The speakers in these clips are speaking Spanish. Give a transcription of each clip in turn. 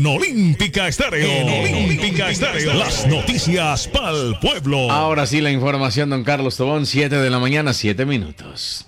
en Olímpica Estéreo. Las noticias pa'l pueblo. Ahora sí la información, don Carlos Tobón, 7 de la mañana, 7 minutos.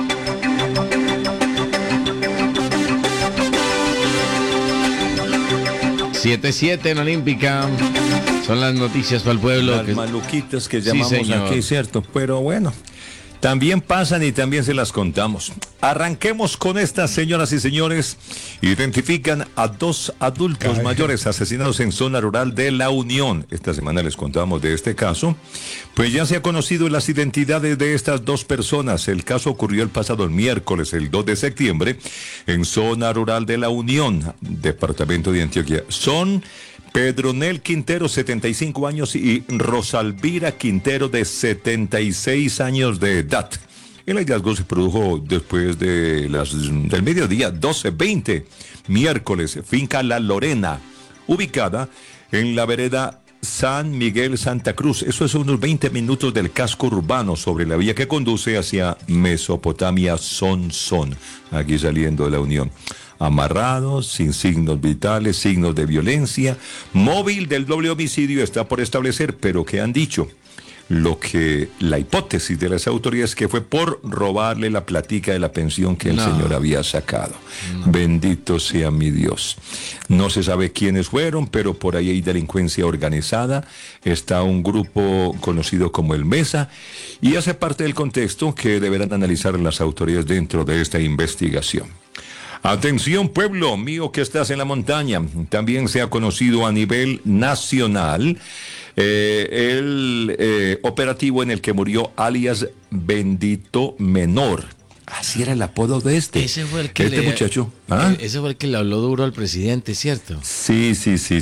Siete en Olímpica. Son las noticias para el pueblo. Las maluquitas que llamamos sí, aquí, ¿cierto? Pero bueno, también pasan y también se las contamos. Arranquemos con estas, señoras y señores. Identifican a 2 adultos mayores asesinados en zona rural de La Unión. Esta semana les contamos de este caso. Pues ya se ha conocido las identidades de estas 2 personas. El caso ocurrió el pasado miércoles, el 2 de septiembre, en zona rural de La Unión, departamento de Antioquia. Son Pedronel Quintero, 75 años, y Rosalvira Quintero, de 76 años de edad. El hallazgo se produjo después de del mediodía, 12:20, miércoles, finca La Lorena, ubicada en la vereda San Miguel Santa Cruz. Eso es unos 20 minutos del casco urbano sobre la vía que conduce hacia Mesopotamia Sonsón, aquí saliendo de La Unión. Amarrados, sin signos vitales, signos de violencia. Móvil del doble homicidio está por establecer, pero ¿qué han dicho? La hipótesis de las autoridades, que fue por robarle la platica de la pensión que el señor había sacado. Bendito sea mi Dios. No se sabe quiénes fueron, pero por ahí hay delincuencia organizada. Está un grupo conocido como el Mesa, y hace parte del contexto que deberán analizar las autoridades dentro de esta investigación. Atención, pueblo mío que estás en la montaña. También se ha conocido a nivel nacional el operativo en el que murió alias Bendito Menor. Así era el apodo de este. Ese fue el que muchacho. ¿Ah? Ese fue el que le habló duro al presidente, ¿cierto? Sí.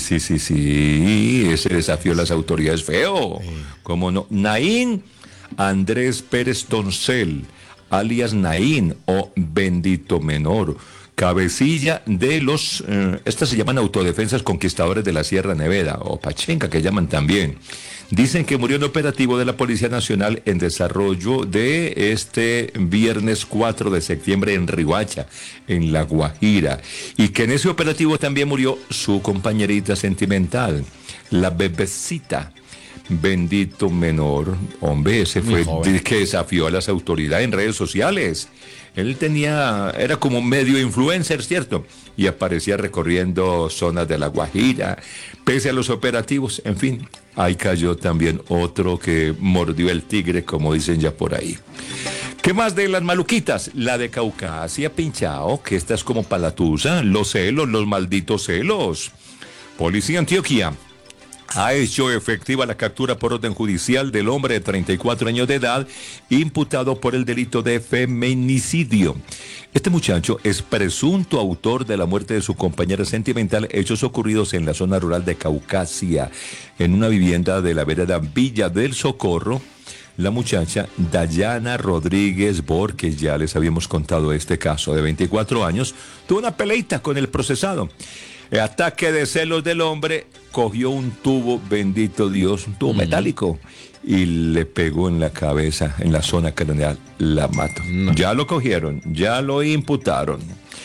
Ese desafió a las autoridades feo. Sí. ¿Cómo no? Naín Andrés Pérez Toncel, alias Naín o Bendito Menor, cabecilla de los, estas se llaman autodefensas conquistadores de la Sierra Nevada, o Pachenca, que llaman también. Dicen que murió en operativo de la Policía Nacional en desarrollo de este viernes 4 de septiembre en Riohacha, en La Guajira. Y que en ese operativo también murió su compañerita sentimental, la bebecita. Bendito Menor, hombre, ese fue el que desafió a las autoridades en redes sociales. Él era como medio influencer, ¿cierto? Y aparecía recorriendo zonas de La Guajira, pese a los operativos. En fin, ahí cayó también otro que mordió el tigre, como dicen ya por ahí. ¿Qué más de las maluquitas? La de Caucasia, pinchao, que esta es como palatusa. Los celos, los malditos celos. Policía Antioquia ha hecho efectiva la captura por orden judicial del hombre de 34 años de edad, imputado por el delito de feminicidio. Este muchacho es presunto autor de la muerte de su compañera sentimental, hechos ocurridos en la zona rural de Caucasia, en una vivienda de la vereda Villa del Socorro. La muchacha Dayana Rodríguez Borges, ya les habíamos contado este caso, de 24 años, tuvo una peleita con el procesado. El ataque de celos del hombre, cogió un tubo, bendito Dios, un tubo metálico, y le pegó en la cabeza, en la zona craneal, la mató. Ya lo cogieron, ya lo imputaron.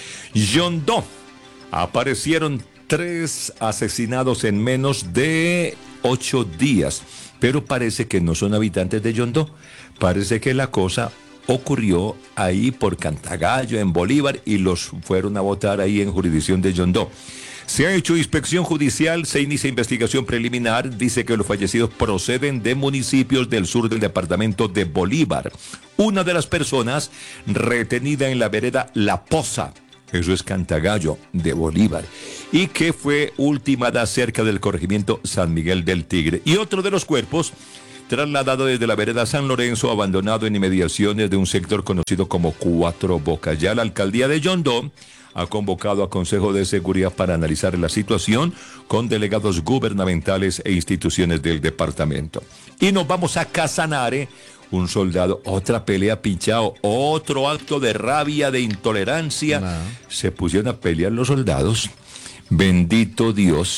Yondó, aparecieron 3 asesinados en menos de 8 días, pero parece que no son habitantes de Yondó, parece que la cosa ocurrió ahí por Cantagallo, en Bolívar, y los fueron a votar ahí en jurisdicción de Yondó. Se ha hecho inspección judicial, se inicia investigación preliminar, dice que los fallecidos proceden de municipios del sur del departamento de Bolívar. Una de las personas retenida en la vereda La Poza, eso es Cantagallo, de Bolívar, y que fue ultimada cerca del corregimiento San Miguel del Tigre. Y otro de los cuerpos trasladado desde la vereda San Lorenzo, abandonado en inmediaciones de un sector conocido como Cuatro Bocas. Ya la alcaldía de Yondó ha convocado a Consejo de Seguridad para analizar la situación con delegados gubernamentales e instituciones del departamento. Y nos vamos a Casanare. Un soldado, otra pelea pinchado, otro acto de rabia, de intolerancia. Se pusieron a pelear los soldados. Bendito Dios.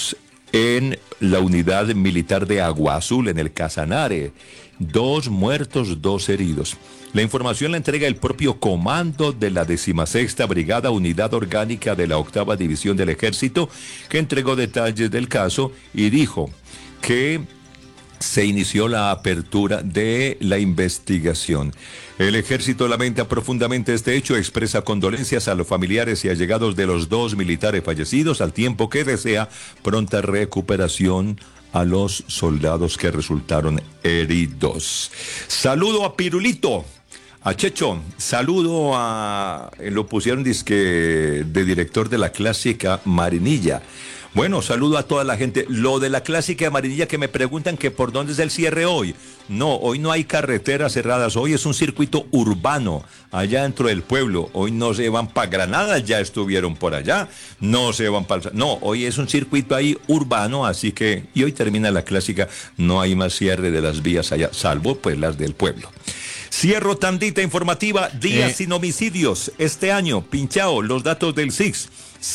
en la unidad militar de Agua Azul, en el Casanare. 2 muertos, 2 heridos. La información la entrega el propio comando de la 16ª Brigada Unidad Orgánica de la 8ª División del Ejército, que entregó detalles del caso y dijo que se inició la apertura de la investigación. El ejército lamenta profundamente este hecho, expresa condolencias a los familiares y allegados de los 2 militares fallecidos, al tiempo que desea pronta recuperación a los soldados que resultaron heridos. Saludo a Pirulito, a Checho, saludo a... lo pusieron dizque de director de la clásica Marinilla. Bueno, saludo a toda la gente. Lo de la clásica de Marinilla, que me preguntan que por dónde es el cierre hoy. No, hoy no hay carreteras cerradas, hoy es un circuito urbano, allá dentro del pueblo. Hoy no se van para Granada, ya estuvieron por allá, no se van para... No, hoy es un circuito ahí urbano, así que... Y hoy termina la clásica, no hay más cierre de las vías allá, salvo pues las del pueblo. Cierro tandita informativa, días sin homicidios. Este año, pinchao, los datos del SIX.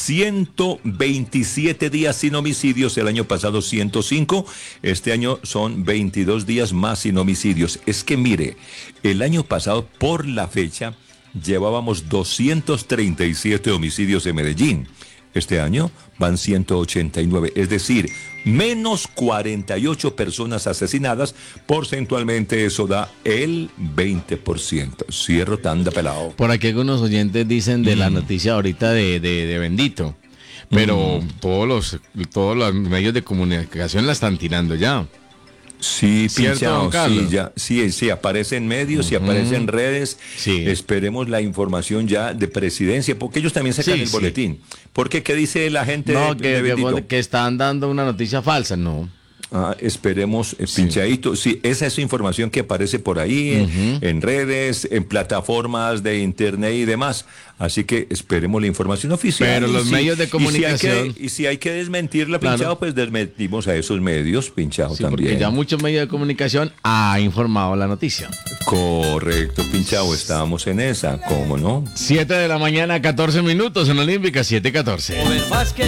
127 días sin homicidios, el año pasado 105, este año son 22 días más sin homicidios. Es que mire, el año pasado por la fecha llevábamos 237 homicidios en Medellín. Este año van 189, es decir, menos 48 personas asesinadas, porcentualmente eso da el 20%. Cierro tanda pelado. Por aquí algunos oyentes dicen de la noticia ahorita de Bendito, pero todos los medios de comunicación la están tirando ya. Sí, ¿Cierto, pinchado, sí, aparece en medios, sí aparece en redes. Sí. Esperemos la información ya de presidencia, porque ellos también sacan el boletín. Porque, ¿qué dice la gente de Bendito? Que están dando una noticia falsa, no. Esperemos, pinchadito. Sí, esa es información que aparece por ahí, en redes, en plataformas de internet y demás. Así que esperemos la información oficial. Pero los medios de comunicación... Y si hay que desmentirla, pinchado, pues desmentimos a esos medios, pinchado también. Porque ya muchos medios de comunicación han informado la noticia. Correcto, pinchado, estábamos en esa, ¿cómo no? 7 de la mañana, 14 minutos en Olímpica, 7:14.